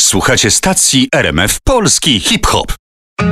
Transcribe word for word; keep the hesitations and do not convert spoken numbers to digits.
Słuchacie stacji R M F Polski Hip Hop.